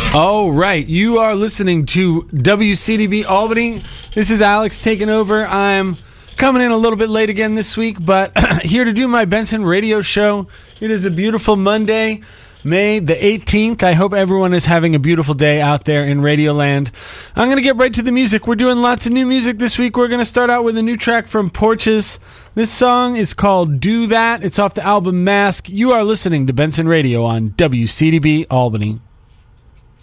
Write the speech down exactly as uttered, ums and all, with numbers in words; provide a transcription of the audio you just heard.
All right, you are listening to W C D B Albany. This is Alex taking over. I'm coming in a little bit late again this week, but here to do my Benson radio show. It is a beautiful Monday, May the eighteenth. I hope everyone is having a beautiful day out there in Radioland. I'm going to get right to the music. We're doing lots of new music this week. We're going to start out with a new track from Porches. This song is called Do That. It's off the album Mask. You are listening to Benson Radio on W C D B Albany.